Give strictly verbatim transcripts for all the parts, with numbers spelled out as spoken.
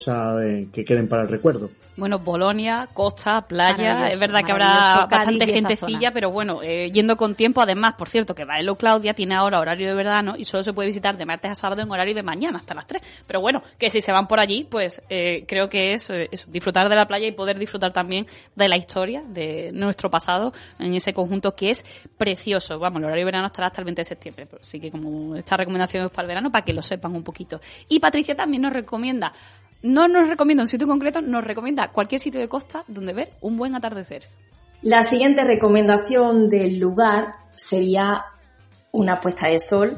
eh, que queden para el recuerdo. Bueno, Bolonia, costa, playa, es verdad que habrá bastante gentecilla, pero bueno, eh, yendo con tiempo, además, por cierto, que Baelo Claudia tiene ahora horario de verano y solo se puede visitar de martes a sábado en horario de mañana hasta las tres, pero bueno, que si se van por allí, pues eh, creo que es, eh, es disfrutar de la playa y poder disfrutar también de la historia de nuestro pasado en ese conjunto que es precioso. Vamos, el horario de verano estará hasta el veinte de septiembre, pero sí que como esta recomendación es para el verano, para que lo sepan un poquito. Y Patricia también nos recomienda, no nos recomienda un sitio concreto, nos recomienda cualquier sitio de costa donde ver un buen atardecer. La siguiente recomendación del lugar sería una puesta de sol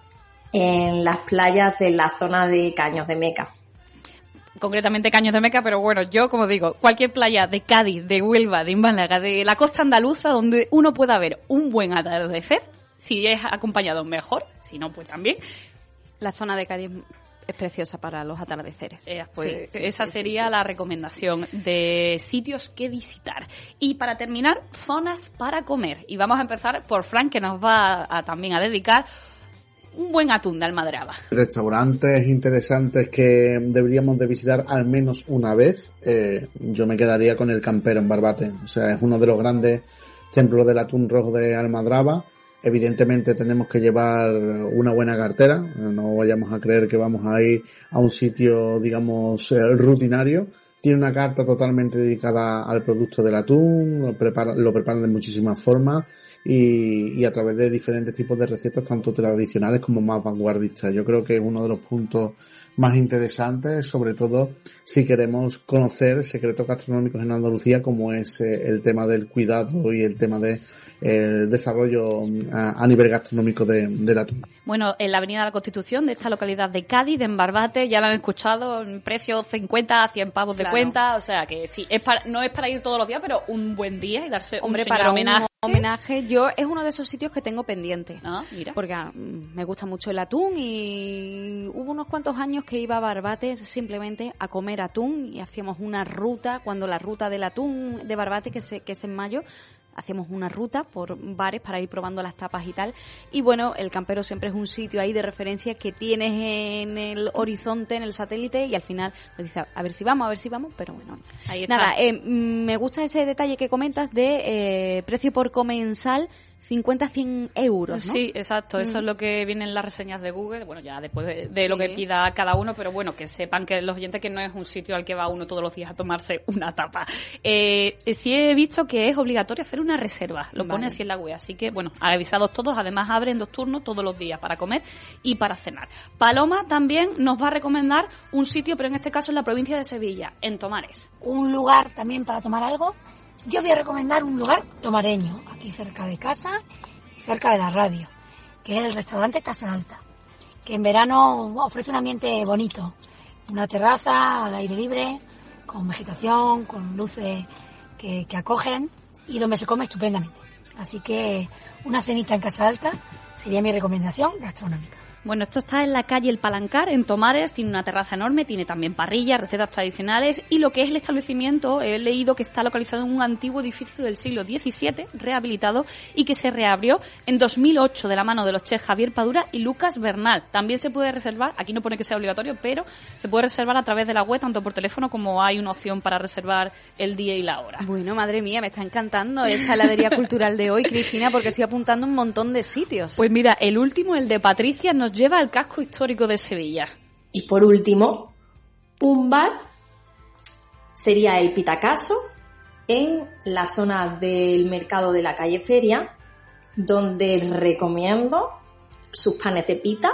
en las playas de la zona de Caños de Meca. Concretamente Caños de Meca, pero bueno, yo como digo, cualquier playa de Cádiz, de Huelva, de Málaga, de la costa andaluza, donde uno pueda ver un buen atardecer, si es acompañado mejor, si no pues también. La zona de Cádiz es preciosa para los atardeceres. Eh, pues sí, sí, esa sí, sería sí, sí, la sí, recomendación sí. de sitios que visitar. Y para terminar, zonas para comer. Y vamos a empezar por Fran, que nos va a, también a dedicar un buen atún de Almadraba. Restaurantes interesantes que deberíamos de visitar al menos una vez. Eh, yo me quedaría con el Campero en Barbate. O sea, es uno de los grandes templos del atún rojo de Almadraba. Evidentemente tenemos que llevar una buena cartera, no vayamos a creer que vamos a ir a un sitio, digamos, rutinario. Tiene una carta totalmente dedicada al producto del atún, lo, prepara, lo preparan de muchísimas formas y, y a través de diferentes tipos de recetas, tanto tradicionales como más vanguardistas. Yo creo que es uno de los puntos más interesantes, sobre todo si queremos conocer secretos gastronómicos en Andalucía, como es eh, el tema del cuidado y el tema de el desarrollo a, a nivel gastronómico de, del atún. Bueno, en la Avenida de la Constitución de esta localidad de Cádiz, de Barbate, ya lo han escuchado, en precio cincuenta a cien pavos de claro. cuenta, o sea que sí, es para, no es para ir todos los días, pero un buen día y darse Hombre, un para homenaje. Un homenaje, yo es uno de esos sitios que tengo pendiente, ah, mira. porque mm, me gusta mucho el atún y hubo unos cuantos años que iba a Barbate simplemente a comer atún y hacíamos una ruta, cuando la ruta del atún de Barbate, que, se, que es en mayo, hacíamos una ruta por bares para ir probando las tapas y tal. Y bueno, el Campero siempre es un sitio ahí de referencia que tienes en el horizonte, en el satélite, y al final pues dices, a ver si vamos, a ver si vamos, pero bueno. Ahí está. Nada, eh, me gusta ese detalle que comentas de eh, precio por comensal, cincuenta a cien euros, ¿no? Sí, exacto, eso mm. es lo que viene en las reseñas de Google, bueno, ya después de, de lo sí. que pida cada uno, pero bueno, que sepan que los oyentes que no es un sitio al que va uno todos los días a tomarse una tapa. Eh, sí he visto que es obligatorio hacer una reserva, lo vale. pone así en la web, así que bueno, avisados todos, además abren dos turnos todos los días para comer y para cenar. Paloma también nos va a recomendar un sitio, pero en este caso en la provincia de Sevilla, en Tomares. Un lugar también para tomar algo. Yo voy a recomendar un lugar tomareño, aquí cerca de casa y cerca de la radio, que es el restaurante Casa Alta, que en verano ofrece un ambiente bonito, una terraza al aire libre, con vegetación, con luces que, que acogen y donde se come estupendamente. Así que una cenita en Casa Alta sería mi recomendación gastronómica. Bueno, esto está en la calle El Palancar, en Tomares, tiene una terraza enorme, tiene también parrillas, recetas tradicionales y lo que es el establecimiento, he leído que está localizado en un antiguo edificio del siglo diecisiete, rehabilitado y que se reabrió en dos mil ocho de la mano de los chefs Javier Padura y Lucas Bernal. También se puede reservar, aquí no pone que sea obligatorio, pero se puede reservar a través de la web, tanto por teléfono como hay una opción para reservar el día y la hora. Bueno, madre mía, me está encantando esta heladería cultural de hoy, Cristina, porque estoy apuntando un montón de sitios. Pues mira, el último, el de Patricia, nos lleva al casco histórico de Sevilla. Y por último, un bar sería el Pitacaso en la zona del mercado de la calle Feria, donde recomiendo sus panes de pita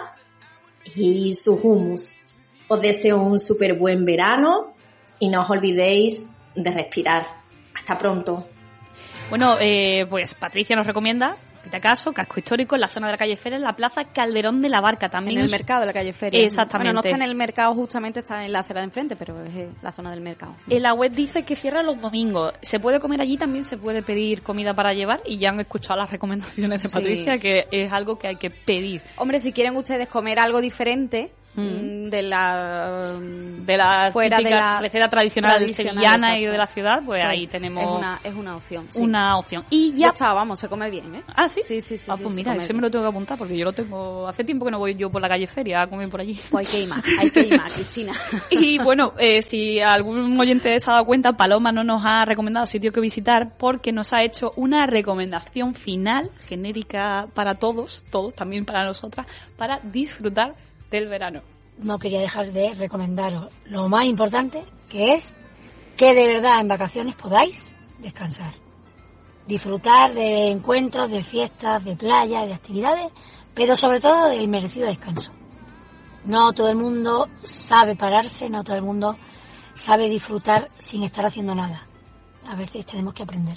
y su hummus. Os deseo un súper buen verano y no os olvidéis de respirar. Hasta pronto. Bueno, eh, pues Patricia nos recomienda Pitacaso, casco histórico, en la zona de la calle Feria, en la plaza Calderón de la Barca. También en el es... mercado de la calle Feria. Exactamente. Bueno, no está en el mercado, justamente está en la acera de enfrente, pero es la zona del mercado. En la web dice que cierra los domingos. Se puede comer allí, también se puede pedir comida para llevar y ya han escuchado las recomendaciones de Patricia, sí. que es algo que hay que pedir. Hombre, si quieren ustedes comer algo diferente, mm. de la de la fuera de la receta tradicional, tradicional sevillana exacto. y de la ciudad, pues, pues ahí tenemos es una, es una opción. Sí. Una opción. Y ya está, vamos, se come bien, ¿eh? Ah, sí. Sí, sí, sí. Ah, sí, pues sí, mira, eso me lo tengo que apuntar porque yo lo tengo. Hace tiempo que no voy yo por la calle Feria a comer por allí. Pues hay que ir más, hay que ir más, Cristina. Y bueno, eh, si algún oyente se ha dado cuenta, Paloma no nos ha recomendado sitio que visitar porque nos ha hecho una recomendación final, genérica para todos, todos, también para nosotras, para disfrutar del verano. No quería dejar de recomendaros lo más importante, que es que de verdad en vacaciones podáis descansar. Disfrutar de encuentros, de fiestas, de playas, de actividades, pero sobre todo del merecido descanso. No todo el mundo sabe pararse, no todo el mundo sabe disfrutar sin estar haciendo nada. A veces tenemos que aprender.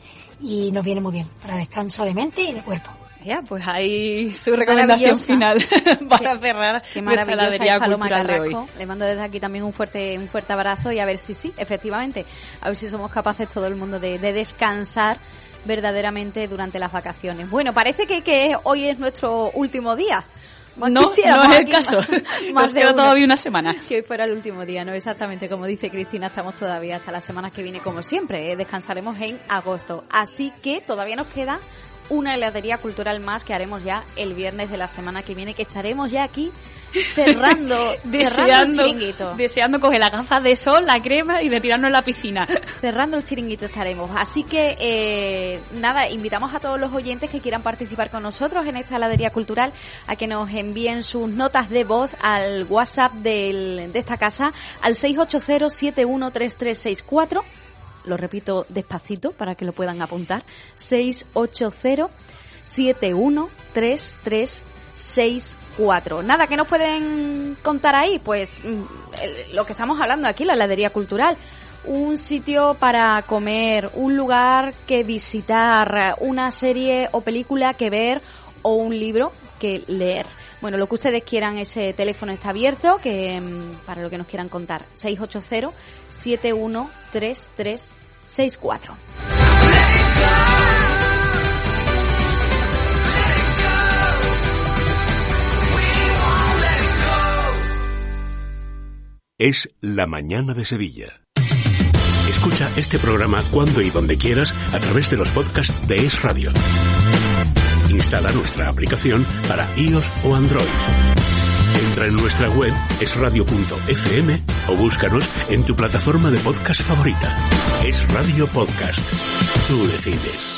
Y nos viene muy bien para descanso de mente y de cuerpo. Ya, pues ahí su recomendación final para qué, cerrar qué nuestra heladería cultural de hoy. Le mando desde aquí también un fuerte un fuerte abrazo y a ver si sí, efectivamente, a ver si somos capaces todo el mundo de, de descansar verdaderamente durante las vacaciones. Bueno, parece que, que hoy es nuestro último día. No, no es el caso. Más, más de todavía una semana. Que hoy fuera el último día, ¿no? Exactamente, como dice Cristina, estamos todavía hasta las semanas que viene, como siempre. ¿eh? Descansaremos en agosto. Así que todavía nos queda una heladería cultural más que haremos ya el viernes de la semana que viene, que estaremos ya aquí cerrando, deseando, cerrando el chiringuito. Deseando coger la gafa de sol, la crema y de tirarnos en la piscina. Cerrando el chiringuito estaremos. Así que, eh, nada, invitamos a todos los oyentes que quieran participar con nosotros en esta heladería cultural a que nos envíen sus notas de voz al WhatsApp del, de esta casa, al seis ocho cero, siete uno tres tres seis cuatro. Lo repito despacito para que lo puedan apuntar. seis ocho cero, siete uno tres tres seis cuatro. Nada, ¿qué nos pueden contar ahí? Pues lo que estamos hablando aquí, la heladería cultural. Un sitio para comer, un lugar que visitar, una serie o película que ver o un libro que leer. Bueno, lo que ustedes quieran, ese teléfono está abierto, que para lo que nos quieran contar. seis ocho cero, siete uno tres tres seis cuatro. Es La Mañana de Sevilla. Escucha este programa cuando y donde quieras a través de los podcasts de Es Radio. Instala nuestra aplicación para iOS o Android. Entra en nuestra web es radio punto efe eme o búscanos en tu plataforma de podcast favorita. Es Radio Podcast. Tú decides.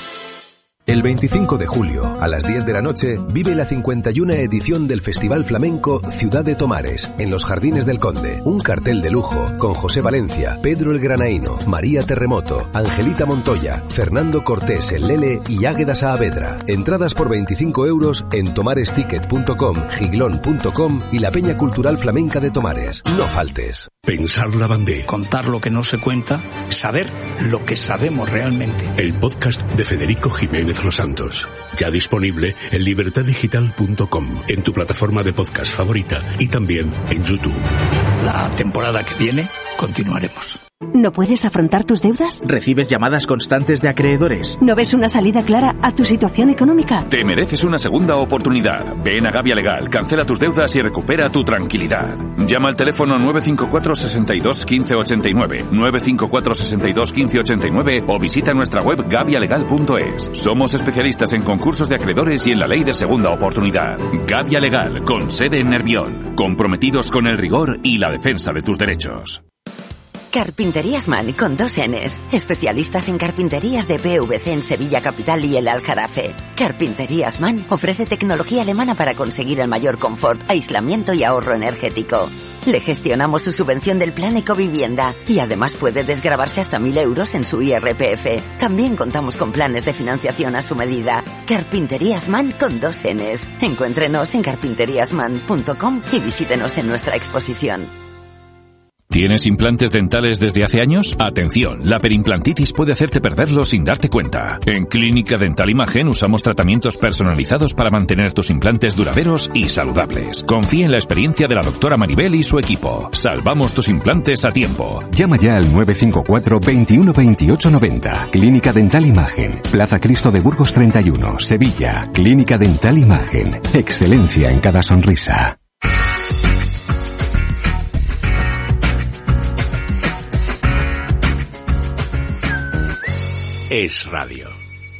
El veinticinco de julio, a las diez de la noche, vive la cincuenta y una edición del Festival Flamenco Ciudad de Tomares, en los Jardines del Conde. Un cartel de lujo, con José Valencia, Pedro el Granaíno, María Terremoto, Angelita Montoya, Fernando Cortés el Lele y Águeda Saavedra. Entradas por veinticinco euros en tomaresticket punto com, giglón punto com y la Peña Cultural Flamenca de Tomares. No faltes. Pensar la bandera. Contar lo que no se cuenta, saber lo que sabemos realmente. El podcast de Federico Jiménez Los Santos. Ya disponible en libertad digital punto com, en tu plataforma de podcast favorita y también en YouTube. La temporada que viene continuaremos. ¿No puedes afrontar tus deudas? ¿Recibes llamadas constantes de acreedores? ¿No ves una salida clara a tu situación económica? Te mereces una segunda oportunidad. Ven a Gavia Legal, cancela tus deudas y recupera tu tranquilidad. Llama al teléfono nueve cinco cuatro, seis dos, uno cinco ocho nueve, nueve cinco cuatro, seis dos, uno cinco ocho nueve o visita nuestra web gavia legal punto es. Somos especialistas en concursos de acreedores y en la ley de segunda oportunidad. Gavia Legal, con sede en Nervión. Comprometidos con el rigor y la defensa de tus derechos. Carpinterías Man con dos N's. Especialistas en carpinterías de P V C en Sevilla Capital y el Aljarafe. Carpinterías Man ofrece tecnología alemana para conseguir el mayor confort, aislamiento y ahorro energético. Le gestionamos su subvención del plan Ecovivienda y además puede desgravarse hasta mil euros en su I R P F. También contamos con planes de financiación a su medida. Carpinterías Man con dos N's. Encuéntrenos en carpinterías man punto com y visítenos en nuestra exposición. ¿Tienes implantes dentales desde hace años? Atención, la perimplantitis puede hacerte perderlos sin darte cuenta. En Clínica Dental Imagen usamos tratamientos personalizados para mantener tus implantes duraderos y saludables. Confía en la experiencia de la doctora Maribel y su equipo. Salvamos tus implantes a tiempo. Llama ya al nueve cinco cuatro, veintiuno, veintiocho, noventa. Clínica Dental Imagen. Plaza Cristo de Burgos treinta y uno, Sevilla. Clínica Dental Imagen. Excelencia en cada sonrisa. Es Radio.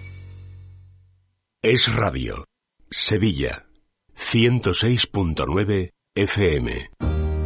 Es Radio. Sevilla. ciento seis punto nueve F M.